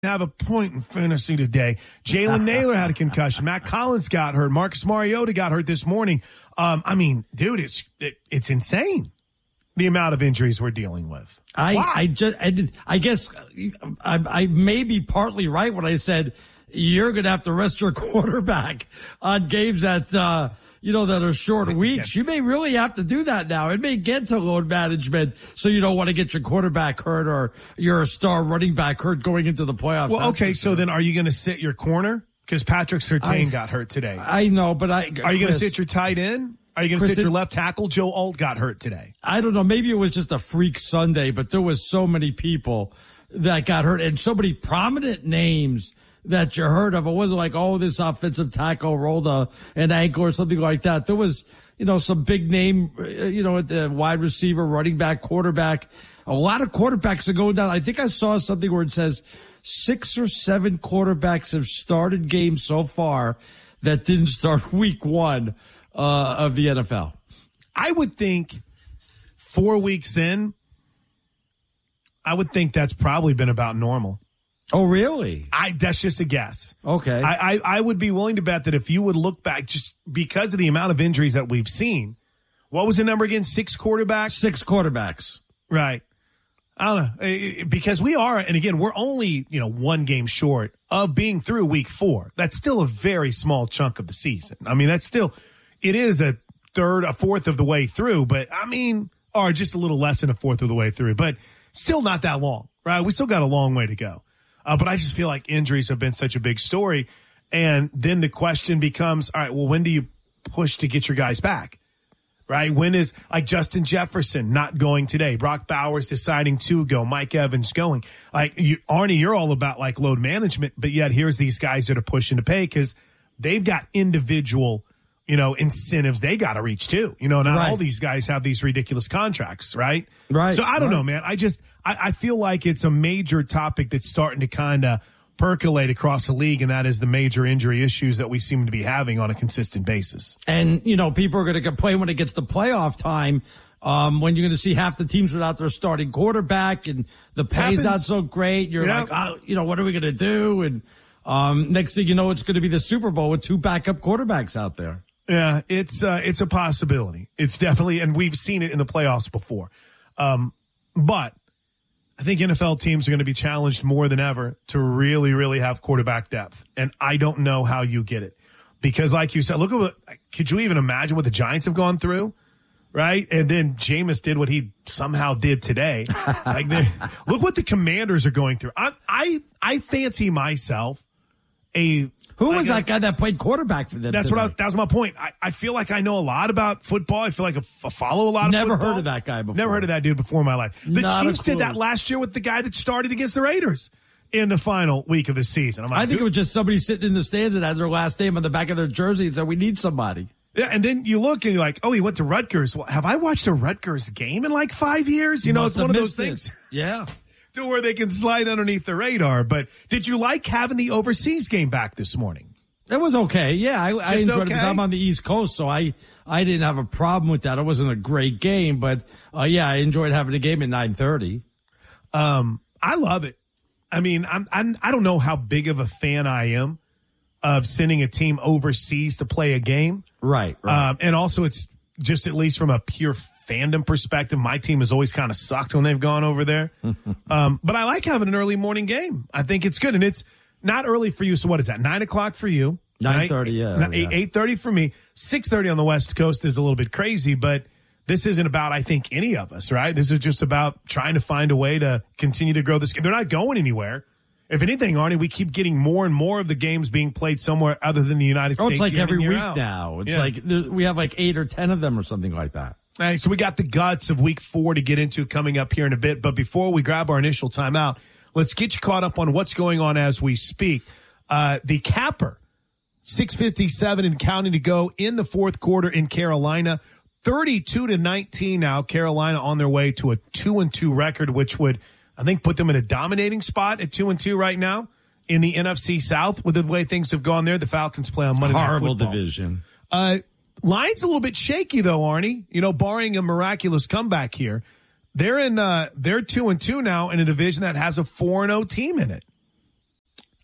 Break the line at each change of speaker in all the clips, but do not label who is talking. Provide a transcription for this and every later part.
have a point in fantasy today. Jalen Naylor had a concussion. Matt Collins got hurt. Marcus Mariota got hurt this morning. Dude, it's insane the amount of injuries we're dealing with.
I guess I may be partly right when I said you're going to have to rest your quarterback on games that, that are short weeks. You may really have to do that now. It may get to load management, so you don't want to get your quarterback hurt or your star running back hurt going into the playoffs.
Well, okay, so then are you going to sit your corner? Because Patrick Surtain got hurt today.
I know, but are
you going to sit your tight end? Are you going to sit your left tackle? Joe Alt got hurt today.
I don't know. Maybe it was just a freak Sunday, but there was so many people that got hurt and so many prominent names that you heard of. It wasn't like, this offensive tackle rolled an ankle or something like that. There was, some big name, at the wide receiver, running back, quarterback. A lot of quarterbacks are going down. I think I saw something where it says 6 or 7 quarterbacks have started games so far that didn't start week 1 of the NFL.
I would think 4 weeks in, I would think that's probably been about normal.
Oh, really?
That's just a guess.
Okay.
I would be willing to bet that if you would look back, just because of the amount of injuries that we've seen, what was the number again? 6 quarterbacks?
6 quarterbacks.
Right. I don't know. Because we are, and again, we're only, 1 game short of being through week 4. That's still a very small chunk of the season. I mean, it is a fourth of the way through, or just a little less than a fourth of the way through, but still not that long, right? We still got a long way to go. But I just feel like injuries have been such a big story. And then the question becomes, all right, well, when do you push to get your guys back? Right? When is like Justin Jefferson not going today? Brock Bowers deciding to go. Mike Evans going. Arnie, you're all about like load management, but yet here's these guys that are pushing to pay because they've got individual, incentives they got to reach too. Not all these guys have these ridiculous contracts, right?
Right.
So I don't know, man. I feel like it's a major topic that's starting to kind of percolate across the league, and that is the major injury issues that we seem to be having on a consistent basis.
And, people are going to complain when it gets to playoff time, when you're going to see half the teams without their starting quarterback and the play's not so great. You're like, what are we going to do? And next thing you know, it's going to be the Super Bowl with 2 backup quarterbacks out there.
Yeah, it's a possibility. It's definitely, and we've seen it in the playoffs before. But I think NFL teams are going to be challenged more than ever to really, really have quarterback depth. And I don't know how you get it. Because like you said, could you even imagine what the Giants have gone through? Right? And then Jameis did what he somehow did today. Look what the Commanders are going through. I fancy myself
Who was that guy that played quarterback for them?
That was my point. I feel like I know a lot about football. I feel like I follow a lot of football.
Never heard of that guy before.
Never heard of that dude before in my life. The Chiefs did that last year with the guy that started against the Raiders in the final week of the season.
I think it was just somebody sitting in the stands that had their last name on the back of their jersey and said, we need somebody.
Yeah, and then you look and you're like, he went to Rutgers. Well, have I watched a Rutgers game in like 5 years? It's one of those things.
Yeah.
To where they can slide underneath the radar. But did you like having the overseas game back this morning?
It was okay. Yeah, I enjoyed it because I'm on the East Coast, so I didn't have a problem with that. It wasn't a great game, but I enjoyed having the game at 9:30.
I love it. I mean, I don't know how big of a fan I am of sending a team overseas to play a game.
Right.
And also it's just at least from a pure fandom perspective, my team has always kind of sucked when they've gone over there. But I like having an early morning game. I think it's good. And it's not early for you. So what is that? 9 o'clock for you?
9:30, yeah.
8:30 for me. 6:30 on the West Coast is a little bit crazy, but this isn't about, I think, any of us, right? This is just about trying to find a way to continue to grow this game. They're not going anywhere. If anything, Arnie, we keep getting more and more of the games being played somewhere other than the United States.
It's like every week now. It's like we have like 8 or 10 of them or something like that.
All right, so we got the guts of week 4 to get into coming up here in a bit. But before we grab our initial timeout, let's get you caught up on what's going on as we speak. The capper, 6:57 and counting to go in the fourth quarter in Carolina. 32-19 now. Carolina on their way to a 2-2 record, which would, I think, put them in a dominating spot at 2-2 right now in the NFC South with the way things have gone there. The Falcons play on Monday Night Football.
Horrible division.
Lions a little bit shaky though, Arnie. Barring a miraculous comeback here, they're 2-2 now in a division that has a 4-0 team in it.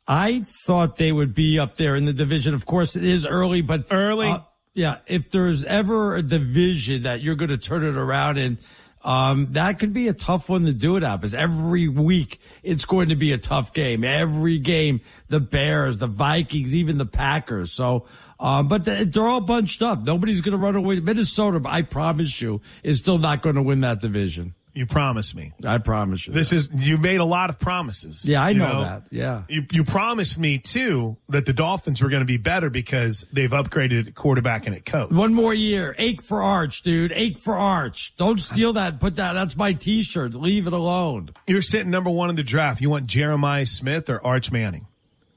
I thought they would be up there in the division. Of course, it is early, but yeah, if there's ever a division that you're going to turn it around in, that could be a tough one to do it at, because every week it's going to be a tough game. Every game, the Bears, the Vikings, even the Packers. So, but they're all bunched up. Nobody's going to run away. Minnesota, I promise you, is still not going to win that division.
You promised me.
I promise you.
You made a lot of promises.
Yeah, I know that. Yeah.
You promised me too that the Dolphins were going to be better because they've upgraded at quarterback and at coach.
One more year. Ache for Arch, dude. Ache for Arch. Don't steal that. That's my t-shirt. Leave it alone.
You're sitting number 1 in the draft. You want Jeremiah Smith or Arch Manning?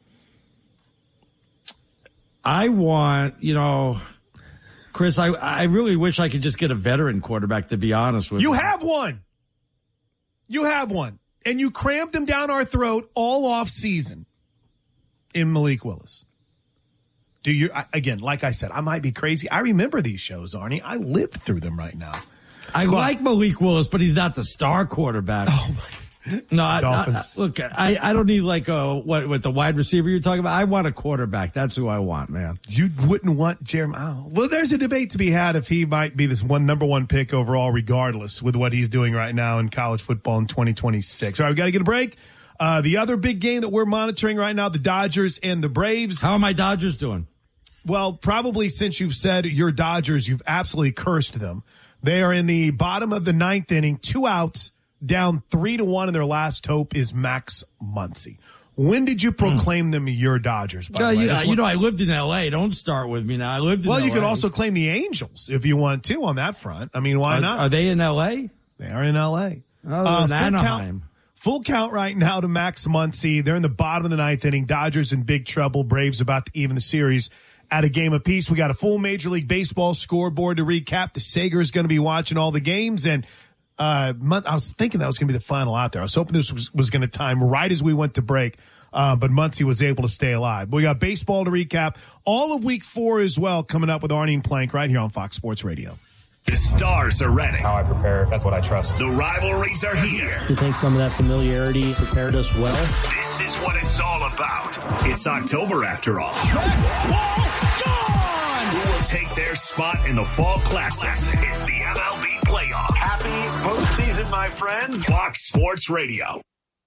I want, Chris, I really wish I could just get a veteran quarterback, to be honest with you.
You have one. You have one. And you crammed him down our throat all off season in Malik Willis. Again, like I said, I might be crazy. I remember these shows, Arnie. I lived through them right now.
I like Malik Willis, but he's not the star quarterback.
Oh, my.
No, look, I don't need what the wide receiver you're talking about. I want a quarterback. That's who I want, man.
You wouldn't want Jeremiah. Well, there's a debate to be had if he might be this number one pick overall, regardless with what he's doing right now in college football in 2026. All right, we got to get a break. The other big game that we're monitoring right now, the Dodgers and the Braves.
How are my Dodgers doing?
Well, probably since you've said your Dodgers, you've absolutely cursed them. They are in the bottom of the 9th inning, 2 outs. Down 3-1, and their last hope is Max Muncy. When did you proclaim them your Dodgers? By the way?
I lived in L.A. Don't start with me now. I lived in L.A.
Well, you could also claim the Angels if you want to on that front. I mean, why not?
Are they in L.A.?
They are in L.A.
Oh, in Anaheim.
Full count right now to Max Muncy. They're in the bottom of the 9th inning. Dodgers in big trouble. Braves about to even the series at a game apiece. We got a full Major League Baseball scoreboard to recap. The Sager is going to be watching all the games, and I was thinking that was going to be the final out there. I was hoping this was going to time right as we went to break, but Muncy was able to stay alive. But we got baseball to recap. All of week 4 as well coming up with Arnie and Plank right here on Fox Sports Radio.
The stars are ready.
How I prepare, that's what I trust.
The rivalries are here.
I think some of that familiarity prepared us well.
This is what it's all about. It's October after all.
Track ball gone!
Who will take their spot in the Fall Classic? It's the MLB playoff.
Happy postseason, my friends.
Fox Sports Radio.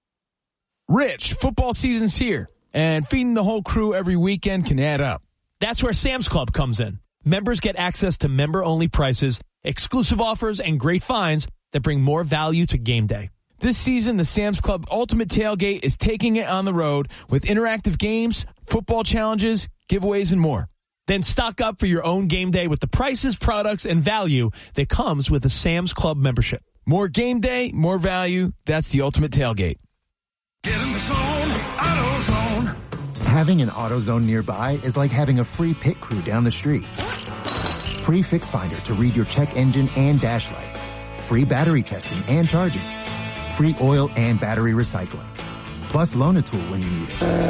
Rich, football season's here, and feeding the whole crew every weekend can add up. That's where Sam's Club comes in. Members get access to member-only prices, exclusive offers, and great finds that bring more value to game day. This season, the Sam's Club Ultimate Tailgate is taking it on the road with interactive games, football challenges, giveaways, and more. Then stock up for your own game day with the prices, products, and value that comes with a Sam's Club membership. More game day, more value. That's the Ultimate Tailgate.
Get in the zone, AutoZone.
Having an AutoZone nearby is like having a free pit crew down the street. Free Fix Finder to read your check engine and dash lights. Free battery testing and charging. Free oil and battery recycling. Plus Loan-A-Tool when you need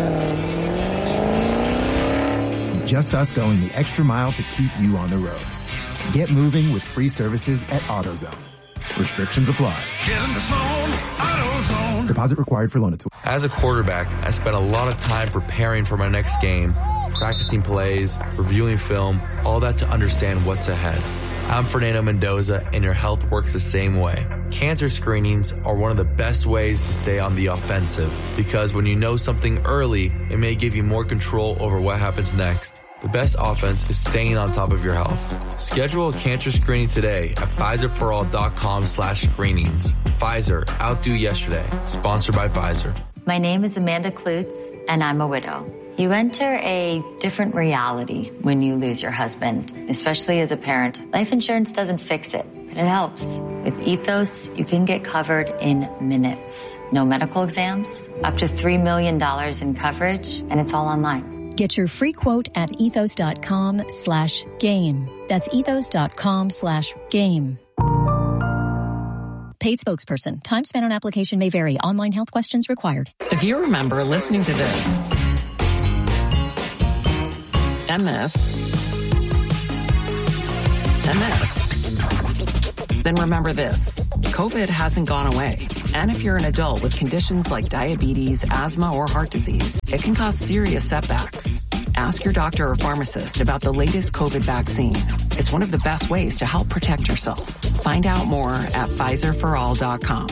it. Just us going the extra mile to keep you on the road. Get moving with free services at AutoZone. Restrictions apply.
Get in the zone, AutoZone.
Deposit required for Loan-A-Tool.
As a quarterback, I spent a lot of time preparing for my next game, practicing plays, reviewing film, all that to understand what's ahead. I'm Fernando Mendoza, and your health works the same way. Cancer screenings are one of the best ways to stay on the offensive, because when you know something early, it may give you more control over what happens next. The best offense is staying on top of your health. Schedule a cancer screening today at PfizerForAll.com/screenings. Pfizer, outdo yesterday. Sponsored by Pfizer.
My name is Amanda Klutz, and I'm a widow. You enter a different reality when you lose your husband, especially as a parent. Life insurance doesn't fix it, but it helps. With Ethos, you can get covered in minutes. No medical exams, up to $3 million in coverage, and it's all online.
Get your free quote at ethos.com/game. That's ethos.com/game. Paid spokesperson. Time spent on application may vary. Online health questions required.
If you remember listening to this and this and this, then remember this. COVID hasn't gone away. And if you're an adult with conditions like diabetes, asthma, or heart disease, it can cause serious setbacks. Ask your doctor or pharmacist about the latest COVID vaccine. It's one of the best ways to help protect yourself. Find out more at PfizerForAll.com.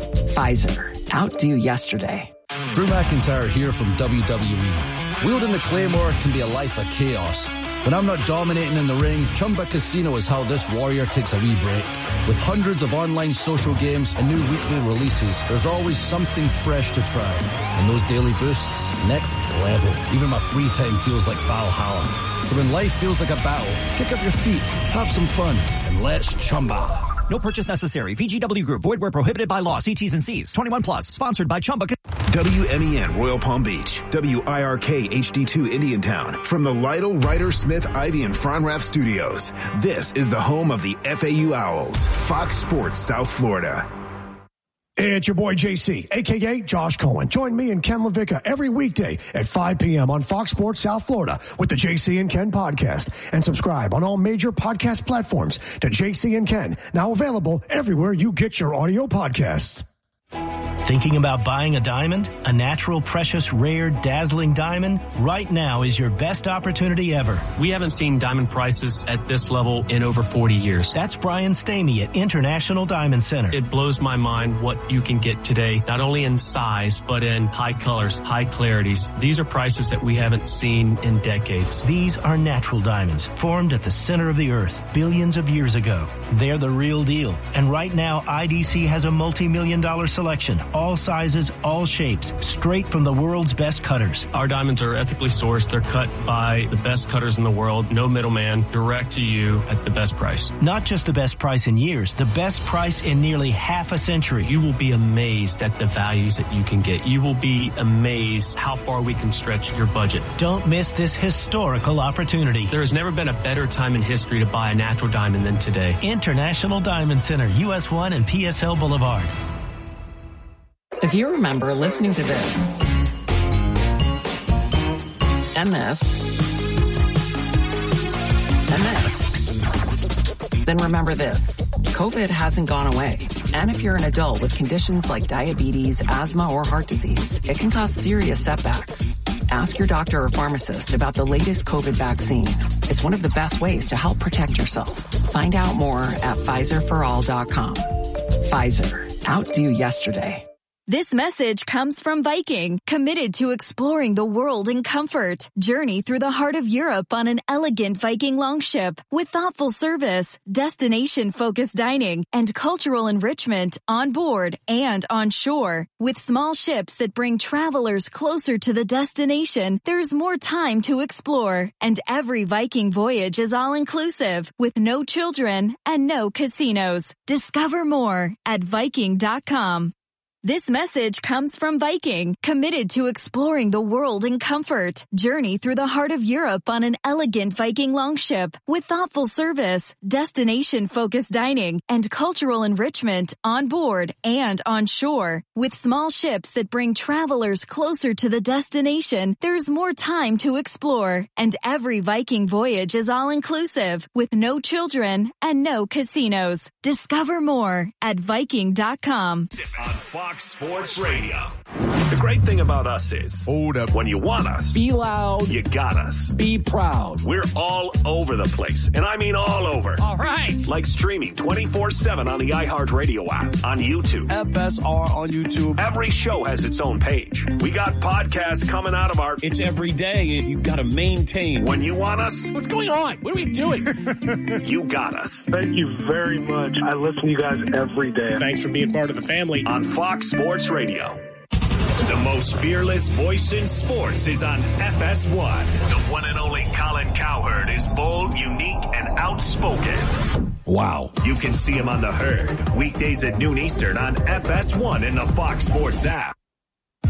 Pfizer. Outdo yesterday.
Drew McIntyre here from WWE. Wielding the Claymore can be a life of chaos. When I'm not dominating in the ring, Chumba Casino is how this warrior takes a wee break. With hundreds of online social games and new weekly releases, there's always something fresh to try. And those daily boosts, next level. Even my free time feels like Valhalla. So when life feels like a battle, kick up your feet, have some fun, and let's Chumba.
No purchase necessary. VGW Group. Void where prohibited by law. See T's and C's. 21 plus. Sponsored by Chumba.
WMEN Royal Palm Beach. WIRK HD2 Indiantown. From the Lytle, Ryder, Smith, Ivy, and Fronrath Studios. This is the home of the FAU Owls. Fox Sports South Florida.
Hey, it's your boy JC, a.k.a. Josh Cohen. Join me and Ken LaVicka every weekday at 5 p.m. on Fox Sports South Florida with the JC and Ken podcast. And subscribe on all major podcast platforms to JC and Ken, now available everywhere you get your audio podcasts.
Thinking about buying a diamond? A natural, precious, rare, dazzling diamond? Right now is your best opportunity ever.
We haven't seen diamond prices at this level in over 40 years.
That's Brian Stamey at International Diamond Center.
It blows my mind what you can get today, not only in size, but in high colors, high clarities. These are prices that we haven't seen in decades.
These are natural diamonds, formed at the center of the earth billions of years ago. They're the real deal. And right now, IDC has a multi-million-dollar selection. All sizes, all shapes, straight from the world's best cutters.
Our diamonds are ethically sourced. They're cut by the best cutters in the world. No middleman, direct to you at the best price.
Not just the best price in years, the best price in nearly half a century.
You will be amazed at the values that you can get. You will be amazed how far we can stretch your budget.
Don't miss this historical opportunity.
There has never been a better time in history to buy a natural diamond than today.
International Diamond Center, US 1 and PSL Boulevard.
If you remember listening to this and this and this, then remember this. COVID hasn't gone away. And if you're an adult with conditions like diabetes, asthma, or heart disease, it can cause serious setbacks. Ask your doctor or pharmacist about the latest COVID vaccine. It's one of the best ways to help protect yourself. Find out more at PfizerForAll.com. Pfizer. Outdo yesterday.
This message comes from Viking, committed to exploring the world in comfort. Journey through the heart of Europe on an elegant Viking longship with thoughtful service, destination-focused dining, and cultural enrichment on board and on shore. With small ships that bring travelers closer to the destination, there's more time to explore. And every Viking voyage is all-inclusive, with no children and no casinos. Discover more at Viking.com. This message comes from Viking, committed to exploring the world in comfort. Journey through the heart of Europe on an elegant Viking longship with thoughtful service, destination-focused dining, and cultural enrichment on board and on shore. With small ships that bring travelers closer to the destination, there's more time to explore. And every Viking voyage is all-inclusive, with no children and no casinos. Discover more at Viking.com.
On Fox Sports Radio. The great thing about us is, hold up, when you want us,
be loud,
you got us.
Be proud.
We're all over the place, and I mean all over.
All right.
Like streaming 24/7 on the iHeartRadio app, on YouTube.
FSR on YouTube.
Every show has its own page. We got podcasts coming out of our...
It's every day, and you've got to maintain.
When you want us...
What's going on? What are we doing?
You got us.
Thank you very much. I listen to you guys every day.
Thanks for being part of the family.
On Fox Sports Radio. The most fearless voice in sports is on FS1. The one and only Colin Cowherd is bold, unique, and outspoken.
Wow.
You can see him on The Herd, weekdays at noon Eastern on FS1 in the Fox Sports app.